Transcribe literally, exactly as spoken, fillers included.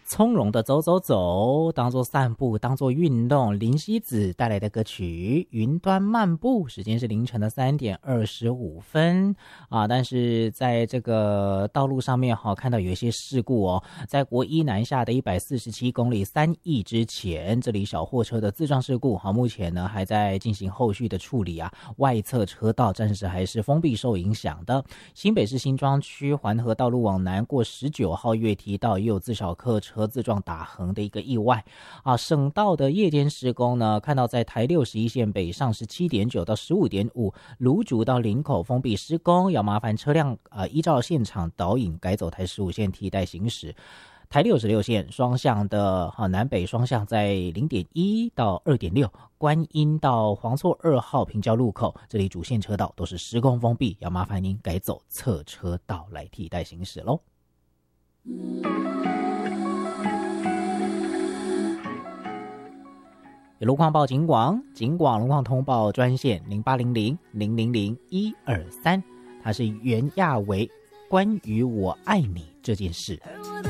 从容的走走走，当做散步，当做运动。林夕子带来的歌曲《云端漫步》，时间是凌晨的三点二十五分啊。但是在这个道路上面哈、啊，看到有一些事故哦，在国一南下的一百四十七公里三义之前，这里小货车的自撞事故，好、啊，目前呢还在进行后续的处理啊。外侧车道暂时还是封闭受影响的。新北市新庄区环河道路往南过十九号月堤道，也有自小客车车自撞打横的一个意外啊，省道的夜间施工呢，看到在台六十一线北上十七点九到十五点五，芦竹到林口封闭施工，要麻烦车辆啊依照现场导引改走台十五线替代行驶。台六十六线双向的啊南北双向在零点一到二点六，观音到黄厝二号平交路口，这里主线车道都是施工封闭，要麻烦您改走侧车道来替代行驶喽。有路况报警广，警广路况通报专线零八零零零零零一二三，它是袁亚维关于我爱你这件事。 而我